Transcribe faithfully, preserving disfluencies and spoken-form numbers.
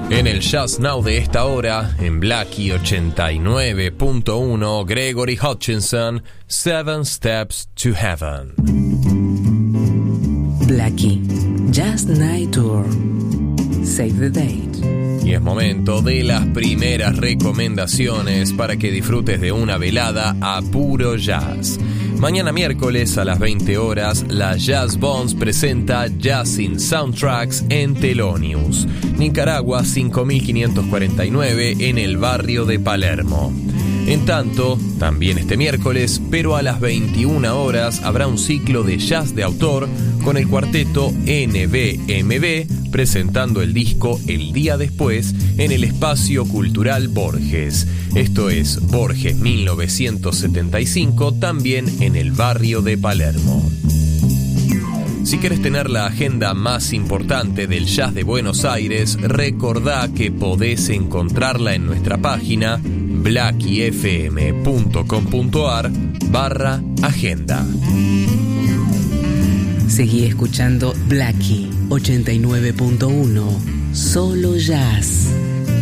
En el Jazz Now de esta hora, en Blackie ochenta y nueve punto uno, Gregory Hutchinson, Seven Steps to Heaven. Blackie, Jazz Night Tour. Save the date. Y es momento de las primeras recomendaciones para que disfrutes de una velada a puro jazz. Mañana miércoles a las veinte horas, la Jazz Bones presenta Jazzin Soundtracks en Thelonious, Nicaragua cinco mil quinientos cuarenta y nueve, en el barrio de Palermo. En tanto, también este miércoles, pero a las veintiuna horas, habrá un ciclo de jazz de autor con el cuarteto N B M B presentando el disco El Día Después en el Espacio Cultural Borges. Esto es Borges mil novecientos setenta y cinco, también en el barrio de Palermo. Si querés tener la agenda más importante del jazz de Buenos Aires, recordá que podés encontrarla en nuestra página blackiefm.com.ar barra agenda. Seguí escuchando Blackie ochenta y nueve punto uno, solo jazz.